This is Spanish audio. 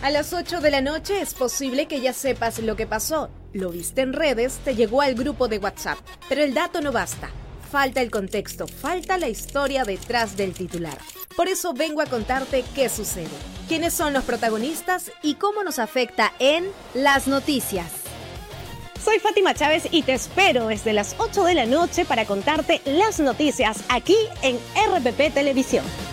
A las 8 de la noche es posible que ya sepas lo que pasó. Lo viste en redes, te llegó al grupo de WhatsApp. Pero el dato no basta. Falta el contexto, falta la historia detrás del titular. Por eso vengo a contarte qué sucede, quiénes son los protagonistas y cómo nos afecta en Las Noticias. Soy Fátima Chávez y te espero desde las 8 de la noche para contarte las noticias aquí en RPP Televisión.